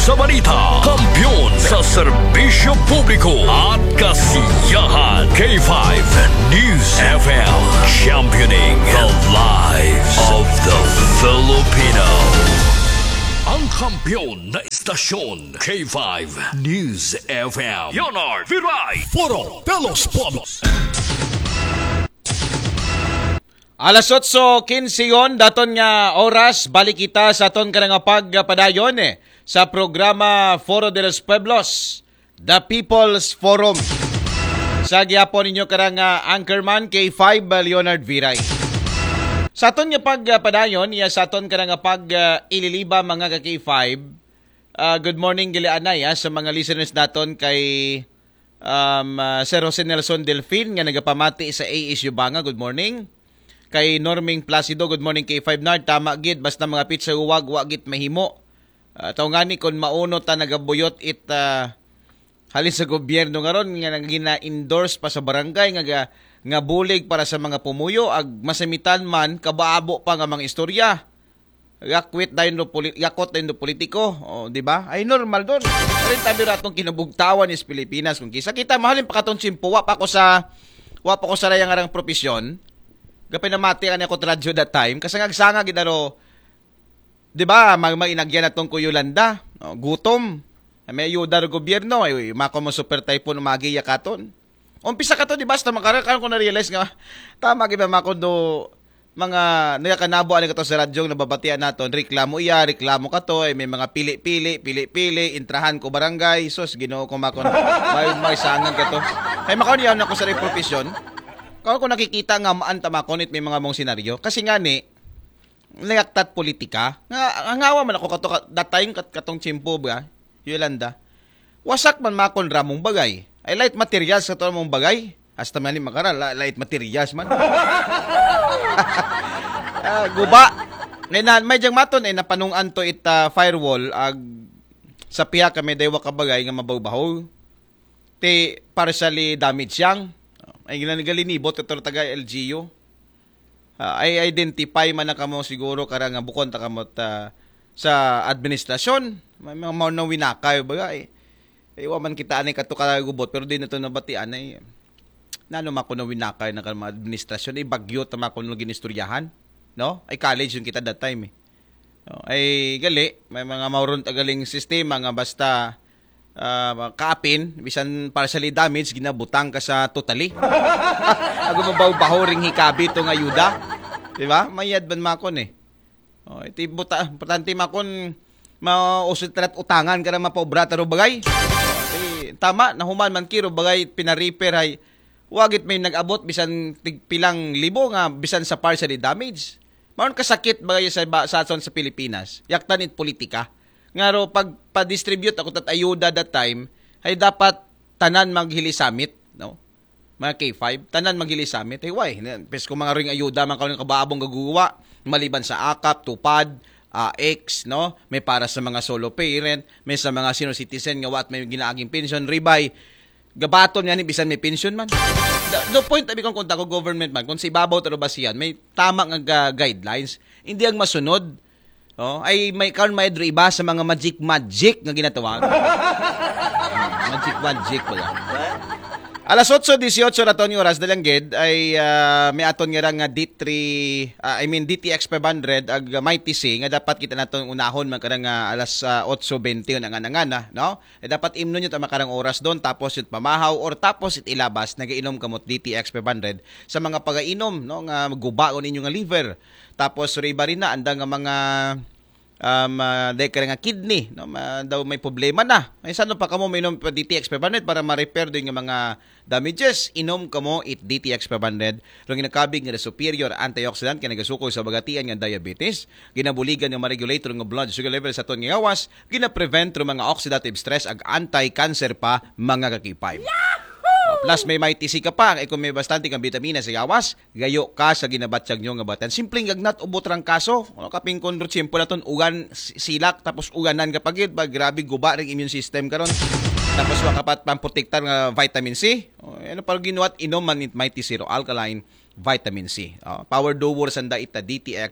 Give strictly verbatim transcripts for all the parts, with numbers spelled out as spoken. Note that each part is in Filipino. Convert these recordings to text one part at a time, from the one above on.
sa balita, kampiyon sa serbisyo publiko at kasiyahan. K five News F M, championing the lives of the Filipino. Ang kampiyon na istasyon, K five News F M. Leonard Viray, Foro de los Pueblos. Alas otso kinse yon, daton nga oras, balik kita sa aton ka nga pagpadayon eh, sa programa Foro de los Pueblos, The People's Forum. Sa gyapon ninyo karang uh, anchorman K five Leonard Viray. Sa aton nga pagpadayon, iya sa aton ka nga pag uh, ililiba mga ka K five. Uh, good morning gili anay uh, sa mga listeners naton kay um, uh, Sir Jose Nelson Delfin nga nagapamati sa A S U Banga. Good morning. Kay Norming Placido, good morning K five Nard. Tama gid, basta mga pizza uwag, wagit mahimo. Uh, Taw nga ni, kung mauno ta nagabuyot it uh, halis sa gobyerno nga ron, nga gina-endorse pa sa barangay, nga, nga bulig para sa mga pumuyo, ag masamitan man, kabaabo pa nga mga istorya. Yakwit dayon do poli- yakot dayon do politiko, oh, di ba? Ay normal doon. Rin tabi ratong kinabugtawan is Pilipinas kung kisa kita mahalin pa katong simpo, wa pa ko sa wa pa ko sa rayang arang profesyon. Kapag namati ka niya ko radyo that time, kasi ngagsanga ginaro, di ba, mag mainagyan na itong kuyulanda, no, gutom, may ayuda ng gobyerno, ay mako mo super typhoon magiya katon. Umpisa ka to, di ba, basta makarakan ko na-realize nga, tama giba mako do, mga nagakanabo ano ka to sa radyo, nababatian naton, reklamo iya, reklamo ka to, ay may mga pili-pili, pili-pili, intrahan ko barangay, sos, ginoo ko makon, may, may sangan ka to. Ay mako niya ako sa reprofesyon. Kung ako nakikita nga maan tamakonit may mga mong senaryo, kasi nga ni, layaktat politika, nga, ngawa man ako kato, that time kat, katong chimpo ba, Yolanda, wasak man makon ramong bagay, ay light materials kato mong bagay, hasta man ni makara, light materials man. uh, guba, may, na, may dyang maton, eh, napanungan to it uh, firewall, ag, sa piha kami daywa kabagay nga mabaw-bahaw, te partially damage yang, ay ginanigalinibot ito taga L G U. Uh, ay identify man na kamo siguro karang bukon ta kamot uh, sa administrasyon. May mga mao na winakay baga eh. Ay wa man kita ani kato karagubot pero di na to nabatian ay nano mako na winakay na kamo administrasyon ay bagyo ta mako no ginistoryahan, no? Ay college yung kita that time eh. No, ay gali may mga mauron tagaling sistema nga basta Uh, kaapin, bisan partially damage, ginabutang ka sa totally. Ako mabaw-baho ring hikabi itong ayuda. Diba? Mayad ban makon eh. O, iti buta, importante makon, mausot talat utangan ka na mapaobra taro bagay. Eh, tama, nahuman man kiro bagay, pinariper ay, wagit may nag-abot, bisan tigpilang libo nga, bisan sa partially damage. Maron kasakit bagay sa, sa, sa, sa Pilipinas. Yaktan it politika. Nga ro, pag pa-distribute ako tat ayuda that time, ay dapat tanan maghili summit, no? Mga K five, tanan maghili summit. Ay, why? Pes kung mga ring ayuda, mga kauling kabaabong gagawa, maliban sa A K A P, Tupad, uh, X, no? May para sa mga solo parent, may sa mga senior citizen, nga wat may ginaaging pension, ribay, gabaton yan, bisan may pension man. The, the point, tabi kong konta ko, government man, kung si ibabaw talo ba siyan, may tama nga guidelines, hindi ang masunod. Oh, ay may karon may iba sa mga magic magic nga ginatawag. magic magic pala. Alas otso dieciocho raton yung oras dalangged ay uh, may aton nga nga D three uh, I mean D T X five hundred ag uh, Mighty C nga dapat kita naton unahon man karang uh, alas uh, otso twenty nga nga nga no? Eh, dapat imnon yun ta makarang oras doon tapos yun pamahaw or tapos it ilabas nagainom kamot D T X five hundred sa mga pagainom no nga gubaon ninyo nga liver. Tapos riba rin na anda nga mga um, uh, dahil nga kidney, no? Ma, daw may problema na. Ay saan pa kamo may inom pa D T X five hundred para ma-repair din yung mga damages. Inom kamo it D T X five hundred. Rong ginakabig nga superior antioxidant kaya nagasukoy sa bagatian nga diabetes. Ginabuligan yung ma-regulator ng blood sugar level sa aton nga gawas. Gina-prevent yung mga oxidative stress ag anti-cancer pa mga kakipay. Plus may Mighty C ka pa, eh kung may bastante kang vitamina sa yawas, gayo ka sa ginabatsyag nyo nga batan. Simpleng gagnat ubot rang kaso, ano, kaping kondro tiyempo na ton, ugan silak, tapos uganan ka pagid, ba, grabe guba ring immune system karon. Tapos wakapat pamprotektar nga vitamin C. O, ano pa ginuwat inom man it Mighty Zero Alkaline Vitamin C. O, power dower sanda ita D T X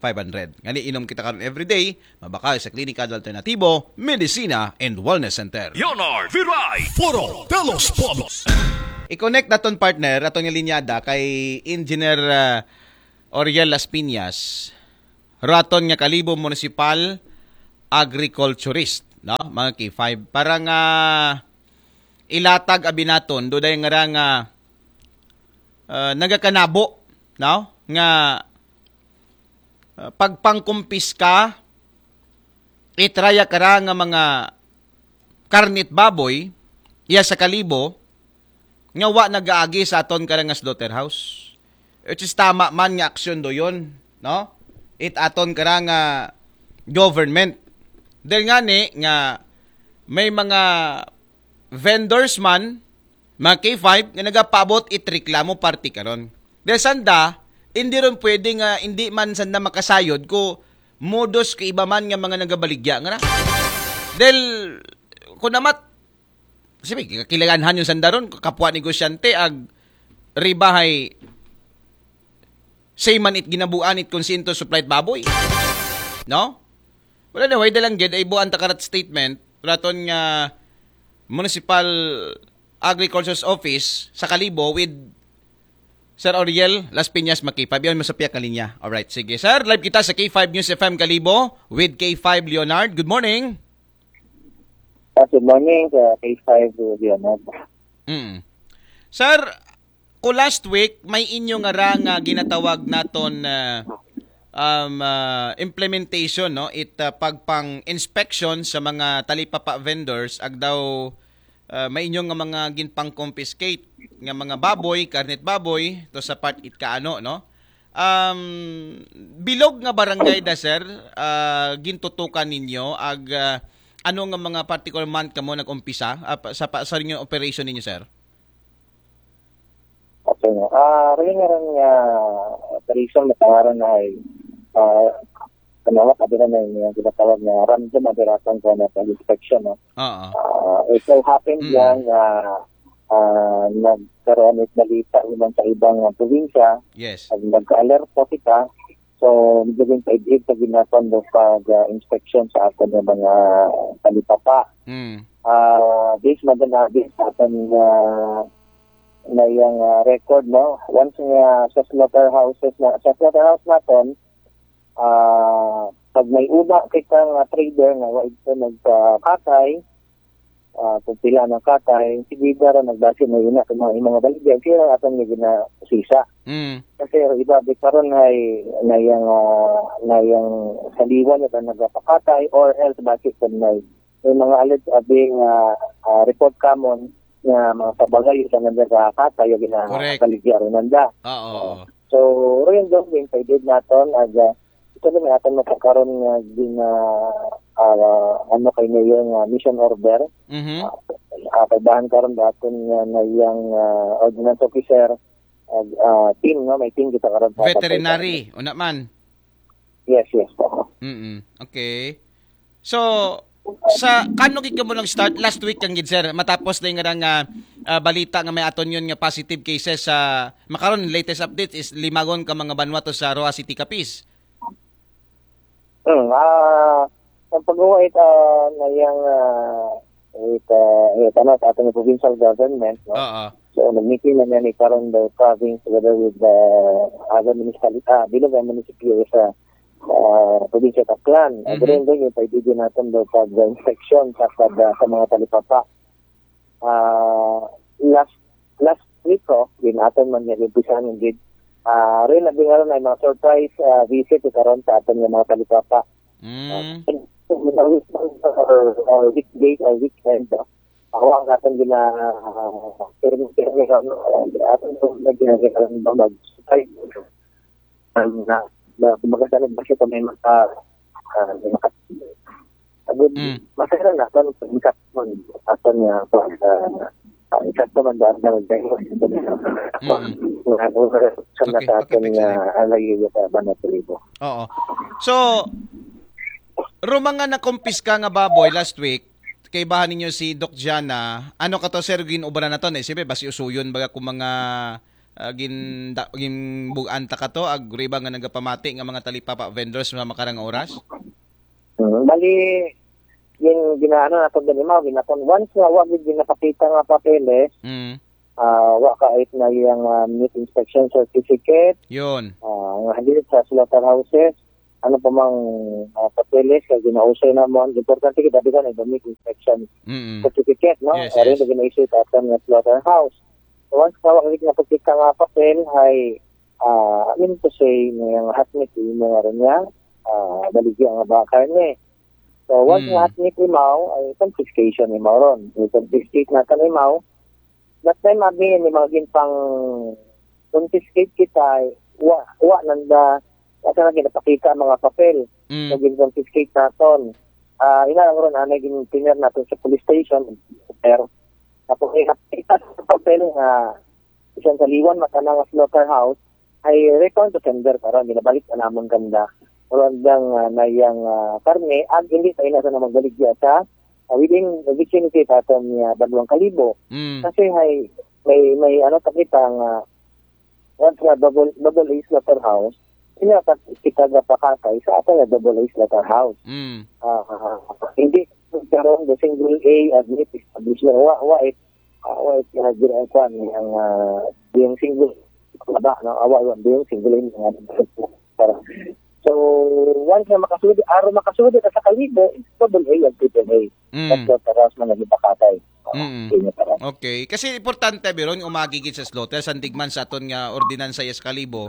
five hundred. Ngani inom kita karon everyday, mabakal sa Klinika Alternatibo, Medicina and Wellness Center. Leonard Viray, Foro de los Pueblos. I-connect naton partner atong linyada kay Engineer uh, Oriel Las Piñas, raton nga Kalibo Municipal Agriculturist, no? Mga K five. Para nga ilatag abinaton, doday nga ra nga uh, nagakanabo, no? Nga uh, pagpangkumpiska, itraya ka ra nga mga karnit baboy, iya sa Kalibo, nga wa nagaagi sa aton ka nga slaughterhouse. Which is tama man nga aksyon do yun, no? It aton ka nga government. Dahil nga ni, nga may mga vendors man, mga K five, nga nagapabot itreklamo party karon. Dahil sanda, hindi ron pwede nga, hindi man sanda makasayod ko modus ka iba man nga mga nagabaligya nga na. Dahil, kung namat, sabi, kilanganhan yung sanda ron, kapwa negosyante, ag ribahay, say man it ginabuan it konsinto supplied baboy. No? Wala na, way dalang ged, ay buwan takarat statement, raton nga Municipal Agriculture's Office sa Kalibo with Sir Oriel Las Piñas Makipab. Yan, masapya ka linya. Alright, sige. Sir, live kita sa K five News F M Kalibo with K five Leonard. Good morning. Good morning sa K five Leonard. Mm. Sir, ko last week, may inyo nga ra nga ginatawag naton uh, um, uh, implementation, no? It uh, pagpang inspection sa mga talipapa vendors ag daw uh, may inyo nga mga ginpang confiscate nga mga baboy, karnet baboy to sa part it kaano, no? Um, bilog nga barangay da sir, uh, gintutukan ninyo ag uh, ano nga mga particular month kamo nag-umpisa uh, sa sa inyong operation ninyo sir? Okay na. Ah, uh, rin nga rin nga operation na pangaran ay uh, kanawa kabila na yung ginatawag na random operation ko na inspection, no? Oo. Uh, it so happened mm. yan na uh, nagkaroon at balita naman sa ibang uh, probinsya. Yes. At nagka-alert po kita. So, nagiging paigid sa ginatawag ng pag-inspection sa atin ng mga talipapa. Mm. Uh, this maganabis sa atin uh, na yung uh, record, no? Once nga sa slaughterhouses na, sa slaughterhouse natin, uh, pag may una kitang uh, trader na wa ito nagkakatay, uh, kung pila ng katay, sige dara nagbasi na yun na kung mga, mga baligyan, sila natin nga ginasisa. Mm. Kasi iba, di karon ay na yung, uh, na yung saliwan na nagkakatay or else bakit kung may, may mga alleged abing uh, uh, report common nga mga sabagay sa nanda sa kata yung ginakaligya rin nanda. Oo. So, rin doon din, paidid natin, ag, uh, ito din natin magkakaroon nga din na uh, uh, ano kayo na yung uh, mission order. Mm-hmm. Uh, uh, pagbahan karoon natin uh, na yung uh, ordinance officer uh, uh, team, no? May team kita karoon. Veterinary, una man. Yes, yes. Po. Mm-mm. Okay. So, sa kano gid ka mo lang start last week kang gid sir matapos na nga nga uh, balita nga may aton yun nga positive cases sa uh, makaron latest update is limagon ka mga banwato sa Roa City Capiz. Hmm, ah uh, ang paggawa ita uh, na yang uh, ita ita na sa ating provincial government, no? Oo. So nag-meeting na ni karon the province together with the other municipality, ah, bilog ang municipality sa Uh, probinsya Taclan. Mm-hmm. Rin din yung paibigin natin daw pag-inspection sa, uh, sa mga talipapa. Uh, last last week, oh, din natin man yung impisahan yung gid. Uh, rin naging nga rin ay mga surprise uh, visit ikaroon sa atin yung mga talipapa. Mm. Uh, or weekdays or weekend. Oh. Ako ang atin din na pirmi-pirmi atin yung naging mag-surprise na na kumagasalan ba siya kung may maka uh, may maka agad mm. masaya na ito nung ikat mo ato niya pag uh, ikat mo man daan na mag-dahil sa na sa atin niya alay yung sa Banat Libo. Oo. So rumang nga nakumpiska nga baboy last week kay bahan ninyo si Doc Jana, ano ka to sir ginubaran na to eh siyempre basi usuyon baga kung mga uh, gin da, gin bugan ta kato ag riba nga nagapamati nga mga talipapa vendors nga makarang oras. Hmm, bali yung ginaano nato din mo ginapon once nga wa gid ginapakita nga papeles. Mm. Uh, wa kahit na yung uh, meat inspection certificate. Yun. Uh, nga hindi sa slaughterhouses. Ano pa mang uh, papeles kaya ginausay na mo. Importante kita dito na yung meat inspection Mm-mm. certificate, no? Yes, Kaya yes. rin na ginaisip at ang slaughterhouse. So once na wakalik na pagkita nga papel, ay, uh, I mean to say, may ang hot meat, yung mga rin niya, uh, baligya nga ba karne. So once Mm. nga hot meat imaw, ay confiscation imaw ron. Yung confiscate natin imaw, that time abin, yung mga ginpang confiscate kita, ay, wa, wa nanda, kasi na ginapakita ang mga papel. Mm. So, gin-confiscate natin. Uh, inalang ron, anay gin-pinner natin sa police station. Pero, tapos ginapakita sa papel nga isang kaliwan matanang nga slaughterhouse, ay return to sender karon ginabalik na namon ganda. Ron dang uh, nayang uh, karne, ag hindi tayo na sa namang baligya sa uh, within the vicinity taton niya dalawang kalibo. Mm. Kasi hay, may, may ano takita nga, once nga double, double A slaughterhouse, sinakat kita na pakatay sa ato na double A slaughterhouse. Mm. Uh, uh, hindi karon the single A admit established na wa wa it uh, wa it uh, gira kwan ang uh, yung single ba no awa wa yung single A nga para so once na makasudi aro makasudi sa kalibo it's double A at triple A. Mm. That's slaughterhouse man nagipakatay. Mm. Okay, kasi importante biron umagigid sa slaughter sandigman sa aton nga ordinansa yes kalibo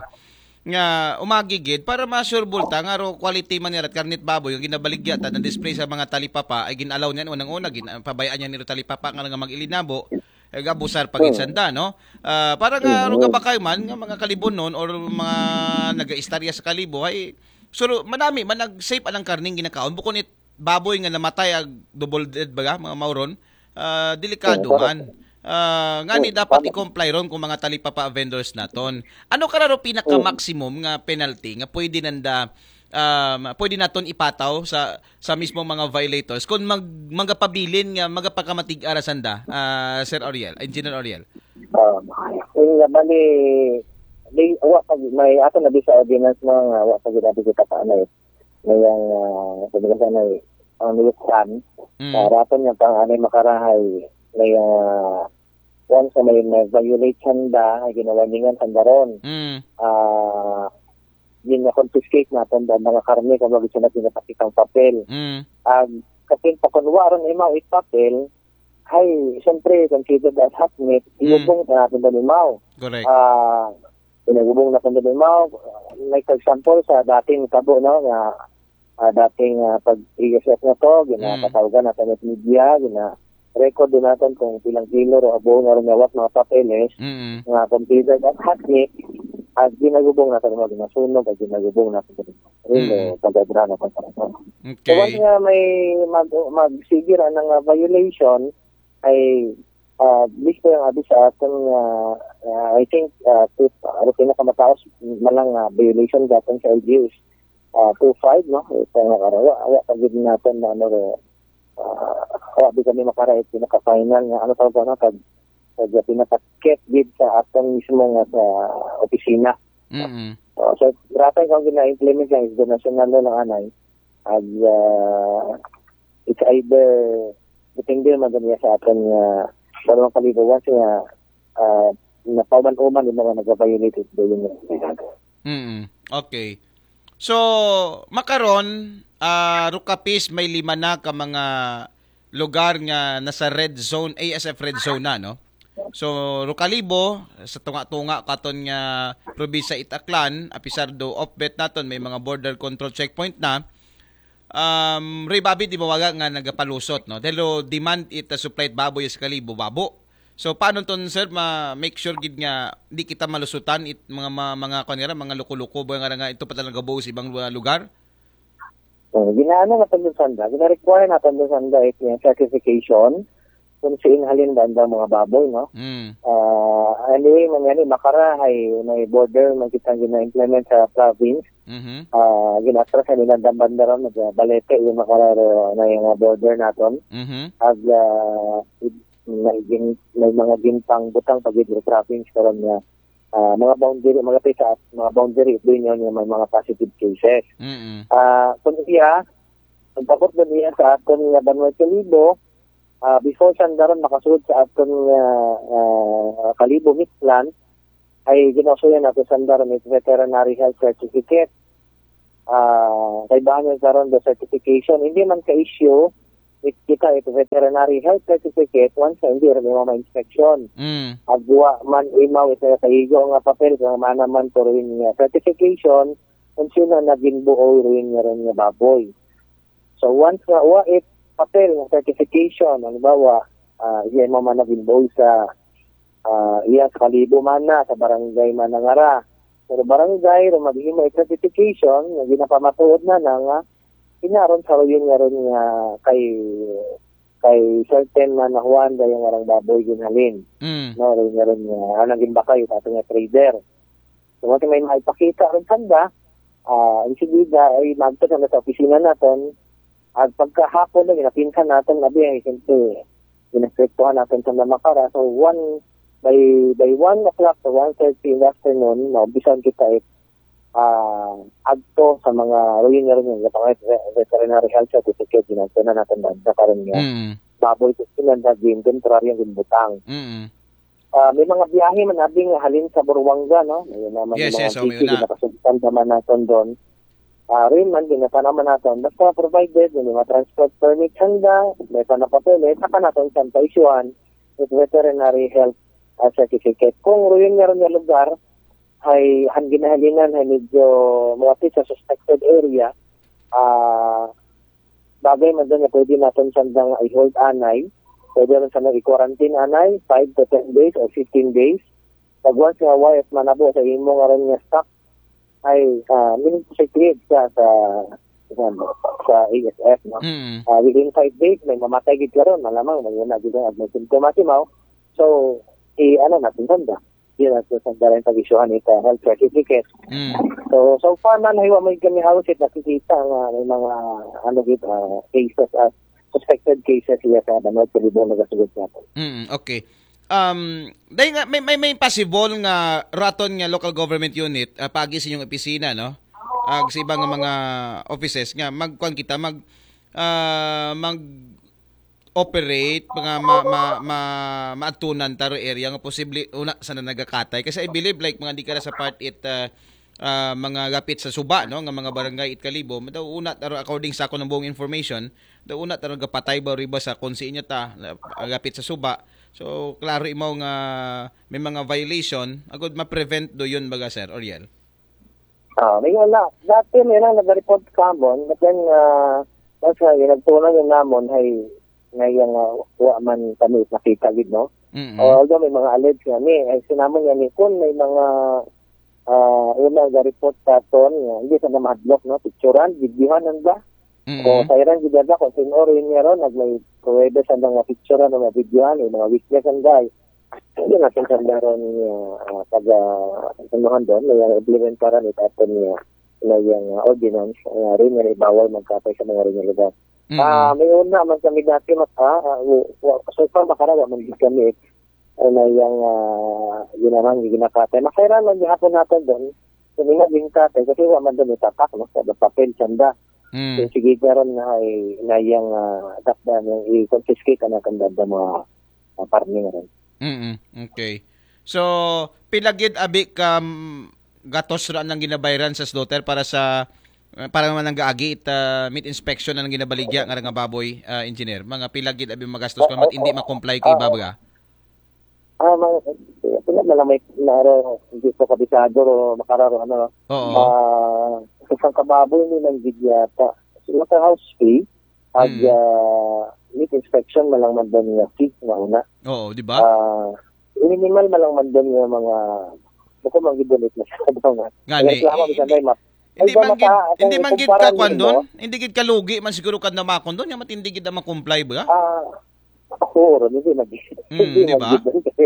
nga umagigid para ma-sureball ta nga ro quality man nirat karnit baboy yung ginabaligya ta na display sa mga talipapa ay ginalaw niyan unang-una gin pabayaan niya ni talipapa nga nga mag-ilinabo ay gabusar pagin sanda no uh, para nga ro kabakay man nga mga kalibon non or mga naga-istorya sa kalibo ay suro madami man nag-save anang karning ginakaon bukod it baboy nga namatay ag double dead baga mga mauron uh, delikado man. Uh, nga ni dapat i-comply ron kung mga talipapa vendors naton. Ano kararo pinaka-maximum nga penalty nga pwede nanda um, pwede naton ipataw sa sa mismong mga violators kung mag magapabilin nga magapakamatig-ara sanda uh, Sir Oriel, Engineer Oriel. Uh, yung bali di wa pag may ato na di sa ordinance mo nga wa pag ginabi kita pa ano may ang uh, sabi ko sana ang nilukan Mm. uh, raton nga pang anay makarahay may uh, once na may nag-violate sanda ay ginawa ningan sandaron. Mm. Ah, uh, yun na confiscate natin dahil mga karne kung wag siya na pinapakitang papel. Mm. Um, kapin pa kunwaron imaw it papel, ay, siyempre, considered as hot meat, Mm. iubong na natin doon imaw. Correct. Ah, pinagubong natin doon imaw. Like, for example, sa dating tabo, no, na uh, dating uh, pag-P S F na to, ginakatawagan natin at media, gina record din natin kung ilang kilo o abo nga rin nawat mga papeles Mm. nga considered as hot meat at ginagubong natin mga ginasunog at ginagubong natin rin Mm. pag-adra na kontrasyon. So Okay. once nga may mag magsigira ng uh, violation ay uh, listo yung abis sa ating uh, uh, I think uh, to, ano pinakamataos malang uh, violation dating sa L G Us uh, two five no ito nga karawa awa pag natin na ano uh, awa di kami makarait pinaka-final nga ano tawag na pag pag pinaka-ket bid sa atong mismo nga sa opisina. Mm. Uh, so, ratay kung gina-implement lang is the national law ng anay. At uh, it's either depende naman ganyan sa atin nga uh, dalawang kalibo once nga uh, napauman-uman yung mga nag-violate ito yung Mm. Okay. So, makaron, uh, Rukapis may lima na ka mga lugar nga nasa red zone, A S F red zone na, no? So, Rukalibo, sa tunga-tunga katon nga probinsya Itaklan, apisardo off-bet naton, may mga border control checkpoint na. Um, Ray Babi, di mawaga nga nagapalusot, no? Dahil demand it uh, supplied baboy sa Kalibo, babo. So, paano ton sir, ma-make sure gid nga di kita malusutan it mga mga, mga kanira, mga luko-luko, ba nga nga ito pa talaga buo sa ibang uh, lugar? Uh, ginaano natin yung sanda, gina-require natin yung sanda it yung certification kung siin halin ba ang mga baboy, no? Mm. Uh, anyway, mangyari, makarahay, may border, magkitang gina-implement sa province. Mhm. Uh, ginatra sa nila ng bandara, nag-balete, yung makararo na yung border natin. Mhm. Ag, uh, may, gin, may mga gintang butang pag-idro province karon nga uh, mga boundary, mga pisa, mga boundary, doon yun yung may mga positive cases. Mm. Ah, kung iya, pagpapot doon niya sa aton nga Banway Kalibo, uh, before siya daron makasunod sa aton nga uh, Kalibo Meat Plan, ay ginasuyan nato sa daron with veterinary health certificate. Ah, uh, kay bahan yung karon the certification, hindi man ka-issue with kita ito veterinary health certificate once na hindi rin may inspection. Mm. Agwa man imaw ito sa higo nga papel kung manaman to rin nga certification kung sino naging buo rin nga rin nga baboy. So once nga wa it papel ng certification, halimbawa, uh, iyan mo man naging buo sa uh, iya sa Kalibo man na, sa barangay man na ngara. Pero barangay, rin maghihimo certification, na ginapamatuod na na nga, inaron sa yun nga rin nga kay kay certain na nahuan da yung arang baboy ginhalin. Mm. No, rin nga rin nga, anang gimbakay, ito nga trader. So, kung may maipakita rin sanda, uh, ang sigida ay magto sa sa opisina natin, at pagkahapon na ginapinsan natin, nabi ay siyempre, ginasrektuhan natin sa namakara. So, one, by by one o'clock to one thirty in the afternoon, naobisan kita it, uh, agto sa mga ruin nga rin yung veterinary health certificate, ginagto na natin na karon nga. Mm. Baboy ko sila na inventory ang gimbutang. Mm. Uh, may mga biyahe man nabing halin sa Buruanga, no? May naman Yes, yung yes, mga oh, G P, may una. nakasubtan naman natin doon. Uh, rin man, ginasa naman natin. Basta provided, may mga transport permit handa, may panapapelit, saka natin siyang pa-issuean with veterinary health uh, certificate. Kung ruin nga rin yung lugar, ay hangin-halingan ay medyo malapit sa suspected area, ah, uh, bagay man doon na pwede natin siyang i-hold anay, pwede rin siyang i-quarantine anay, five to ten days or fifteen days. Pag once nga wife manabo sa imo nga rin nga stock, ay uh, minimum ka sa sa A S F, no? Mm. Uh, within five days, may mamatay gid karon, malamang may na gid ang may symptoms mo. So, i ano natin tanda. Yan ang sasanda rin pag-issuehan ito, health certificate. Mm. So, so far man, hiwa mo kami hausit, nakikita nga may mga, ano gid, uh, cases, uh, suspected cases siya sa Banway Kalibo na gasugod natin. Mm, okay. Um, dahil nga, may, may, may possible nga raton nga local government unit, uh, pagi sa inyong opisina, no? Ag sa ibang mga offices nga, magkuhan kita, mag, uh, mag, operate mga ma ma ma maatunan taro area nga posible una sana nagakatay kasi I believe like mga di ka sa part it uh, uh, mga gapit sa suba no nga mga barangay it Kalibo daw una taro according sa ako ng buong information daw una taro gapatay ba riba sa konsi niya ta uh, gapit sa suba so klaro imaw nga may mga violation agud ma-prevent do yun baga sir Oriel. Ah, may wala dati may lang nag-report kamon but then uh, kasi nagtunan yung namon ay ngayon nga uh, man kami nakita gid no. Mm-hmm. Uh, although may mga alleged nga ni ay sinamon nga ni kun may mga uh, una ga report taton uh, hindi sa mahadlok no picturean videohan nanda. Mm-hmm. O sayran gid da kung sino rin niya ron nag may pruweba sa mga picturean o mga videohan o mga witness ang guy. Hindi natin sandaron uh, pag uh, sanuhan doon may implement para ni taton niya na yung uh, ordinance uh, rin nga bawal magkapay sa mga rin lugar. Ah, mm-hmm. uh, may una man kami dati mas ah, uh, so far makarawa man din kami ay na yung uh, ginaman ginakatay. Makairan man gihapon natin doon. Kuminga din katay kasi wa man doon itatak no sa papel sanda. Mm. So sige karon na ay na yung uh, dakda ng i-confiscate na kanda da mga uh, partner ron. Mm. Okay. So pilagid abi kam gatos ra nang ginabayaran sa slaughter para sa para naman ang gaagi it uh, meat inspection na nang ginabaligya nga nga baboy uh, engineer mga pilagid abi magastos pa mat hindi ma-comply kay babaga. Ah, mga pinag na lang may naro hindi ko kabisado o makararo ano. Oo. Ah, uh, sa kababoy ni nang gigyata. Sila sa house fee ag hmm. uh, meat inspection malang man doon nga fee na una. Oo, di ba? Ah, uh, minimal malang man doon nga mga buko man gidonate na sa nga. Ngani. Hindi man gid hindi man gid ka kwan doon. Hindi gid ka lugi man siguro kad na makon doon, nya matindi gid na ma-comply ba? Ah, ako ro hindi nag. Hindi ba?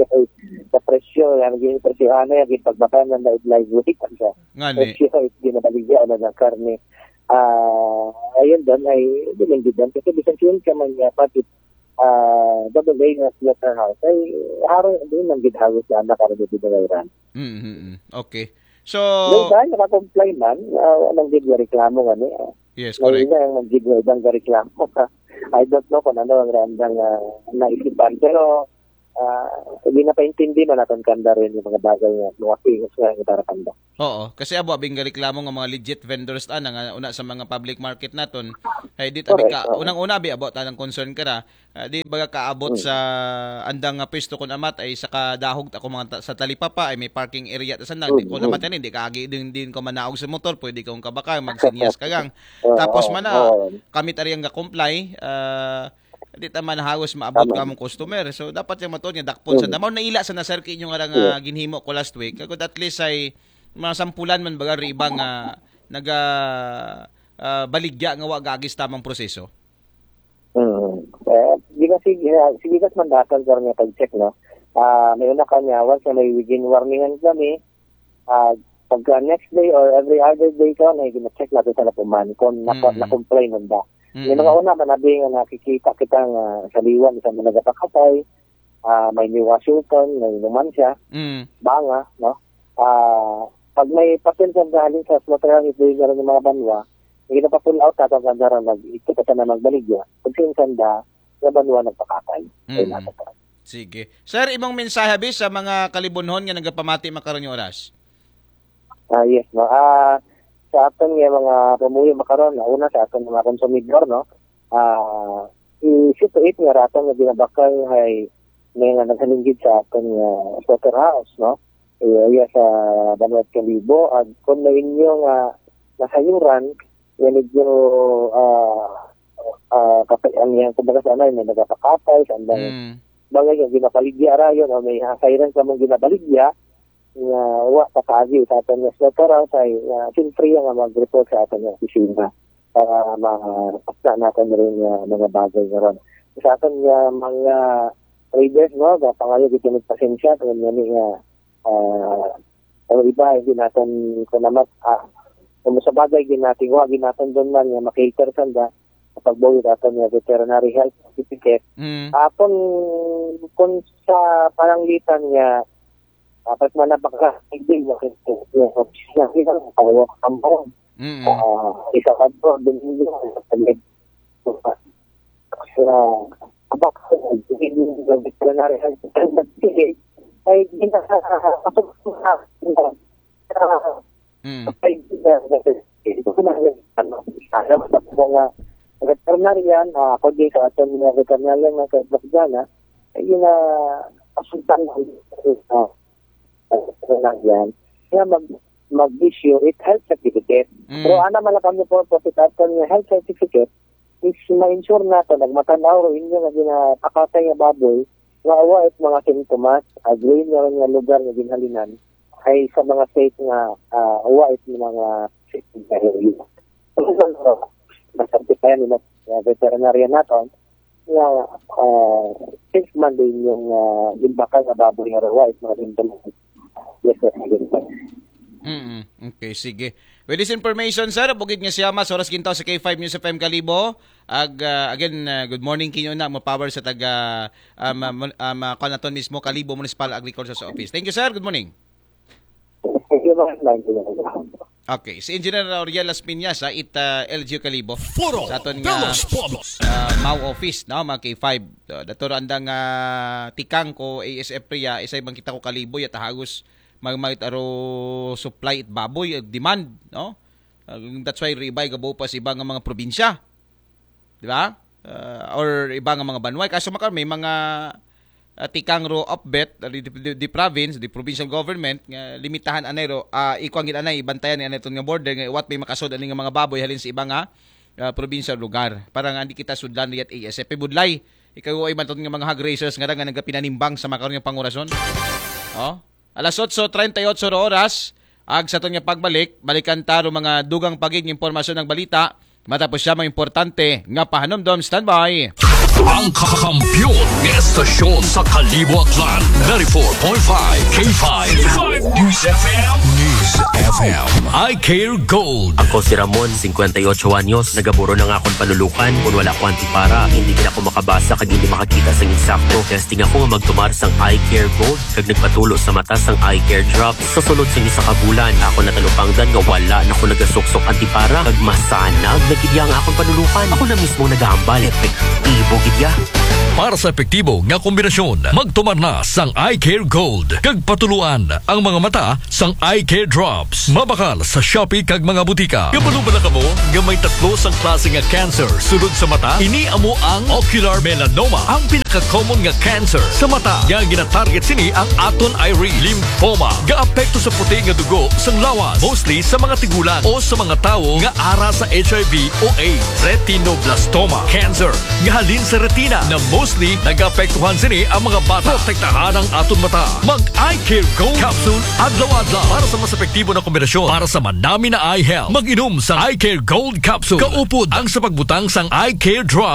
Sa presyo, yan gid presyo ano yan gid pagbatayan na live weight sa. Ngani. Presyo gid na baligya na ng karne. Ah, ayun doon ay hindi man gid kasi bisan yun ka man ya pati uh, double A nga slaughterhouse ay haro din ang gidhagos sa anak karon dito sa Iran. Mm-hmm. Okay. So, May dahil nakakomply man, uh, walang gidwa reklamo gani. Uh, yes, correct. May ang magigwa ibang reklamo. I don't know kung ano ang randang uh, naisipan. Pero, uh, hindi na paintindi man natin kanda rin yung mga bagay na mga tingos nga yung para kanda. Oo, kasi abo abing reklamo ng mga legit vendors ana nga una sa mga public market naton. Ay di tabi ka unang-una bi abot tanang concern ka na. Uh, di baga kaabot hmm. sa andang nga pwesto kun amat ay sa kadahog ako mga ta, sa talipapa ay may parking area ta sanang hmm. kun amat yan hindi kaagi din din ko manaog sa motor pwede kang kabaka magsinyas ka gang. Tapos man na kami tariyang ga comply uh, di ta man hagos maabot ka mong customer. So dapat yung maton nga dakpon sa damaw naila sa nasarki inyo nga nga ginhimo ko last week. Kagud at least ay mga sampulan man baga ri ibang uh, naga uh, baligya nga wa gagis tamang proseso. Mm. Eh, gigas sigigas man datan sa nga pag-check no. Ah, uh, may una kanya once na may within warningan kami, ah uh, pagka next day or every other day ka na gina-check natin sa lapuman kung mm-hmm. na-complain man ba. Mm-hmm. Yung mga una manabi nga nakikita kita nga sa liwan sa mga nagapakatay, ah uh, may niwasukan, may numansya, mm-hmm. banga, no? Ah uh, pag may pasensya galing sa slaughterhouse ito yung ng mga banwa, hindi na pa pull out tatang kandaran mag-ito pa na magbaligya. Pag sinsanda, na banwa nagpakakay. Mm-hmm. Sige. Sir, ibang mensahe bis sa mga kalibunhon nga nagapamati makaroon yung oras? Ah, uh, yes, no. Ah, uh, sa aton nga mga pumuyo makaroon, una sa aton mga konsumidor, no. Ah, uh, i-situate nga raton nga binabakal ay may nga naghalinggid sa aton nga uh, slaughterhouse, no. Iya sa Banwat Kalibo at kung may inyong uh, nasayuran yan medyo uh, uh, kapayang yan kumbaga sa anay may nagapakapay sa andang mm. bagay yung ginapaligya rayon o may hasayran sa mong ginapaligya nga uh, wa pakagi sa atin nga slaughterhouse ay uh, sinfree nga mag-report sa atin nga opisina para mapasna natin rin uh, mga bagay nga ron. Sa atin nga uh, mga traders no, pangayo dito nagpasensya kung yan nga Uh, ang iba, hindi natin kung naman, ah, kung sa bagay, hindi natin, huwag natin doon man, nga makater sanda, kapag buhay natin yung veterinary health certificate. Mm. Uh, kung, kung sa paranglitan niya, dapat man napaka-igdig na kito, yung opisina, hindi na pawak ang bawang. Isa ka doon, din hindi na talig. Kasi na, kapag hindi na veterinary health certificate, ay ginapasok na mm. ay ito na ano sana mga veterinarian ako din sa aton mga veterinarian na kabagsana ay yun na pasuntan na yan kaya mag mag-issue it health certificate mm. pero ana man kami po po sa aton nga health certificate is ma-insure na ito nagmatanaw inyo nga ginapakatay nga baboy maawa at mga sintomas, agree nga nga lugar na ginhalinan ay sa mga state nga uh, awa at mga state na heroin. Masertifiyan nila uh, veterinarian natin nga uh, six man din yung uh, gimbakal na baboy nga awa at mga sintomas. Yes, sir. Mm-hmm. Okay, sige. With this information, sir, bugid nga siya mas oras gintaw sa K five News F M Kalibo. Ag uh, again, uh, good morning kinyo na mo power sa taga um, um, um, kanaton mismo Kalibo Municipal Agriculture Office. Thank you, sir. Good morning. Thank you, okay, si Engineer Auriel Las Piñas sa it uh, L G U Kalibo. Sa aton nga uh, M A U office, no, mga K five. Uh, Dator andang uh, tikang ko A S F Priya, isa ibang kita ko Kalibo ya tahagos magmait aro supply at baboy demand, no? Uh, that's why ribay gabo pa sa ibang mga probinsya. Di ba? Uh, or ibang mga banway kaso makar may mga uh, tikang ro upbet uh, di, di, di province, di provincial government nga limitahan anay ro uh, ikwang anay bantayan ni anaton nga border nga what may makasud ani nga mga baboy halin sa ibang uh, provincial lugar. Para nga hindi kita sudlan riyat A S F budlay. Ikaw ay maton nga mga hog racers nga nga nagapinanimbang sa makaron nga pangurason. Oh. Alas eight thirty-eight oras, ag sa itong pagbalik, balikan taro mga dugang pagig impormasyon ng balita, matapos siya mga importante nga pahanomdom. Standby! Ang kakampiyon, yes! istasyon sa Kalibo Aklan. ninety-four point five K five News F M. News F M. I Care Gold. Ako si Ramon, fifty-eight anyos. Nagaburo na nga akong panulukan. Kung wala ko antipara, hindi ka ako makabasa kag hindi makakita sang insakto. Testing ako nga magtumar sang I Care Gold kag nagpatulo sa mata sang I Care Drops. Sa sulod sang isa ka bulan, ako natalupangdan nga wala na ako nagasuksok antipara kag masanag nagidya nga akong panulukan. Ako na mismo nagahambal. Epektibo gidya. Para sa epektibo nga kombinasyon, magtumar na sang I Care Gold. Kag patuluan ang mga mata sang I Care Drops. Mabakal sa Shopee kag mga butika. Kabalo ba na kamo nga may tatlo sang klase nga cancer sulod sa mata? Ini amo ang ocular melanoma, ang pinaka-common nga cancer sa mata. Nga gina-target sini ang aton eye lymphoma. Ga-apekto sa puti nga dugo sang lawas, mostly sa mga tigulang o sa mga tawo nga ara sa H I V o AIDS. Retinoblastoma cancer nga halin sa retina na mostly nag-apektuhan sini ang mga bata. Protektahan ang aton mata. Mag-I Care Gold Capsule adlaw-adlaw para sa mas epektibo na kombinasyon para sa manami na eye health. Mag-inom sa I Care Gold Capsule. Kaupod ang sa pagbutang sang I Care Drop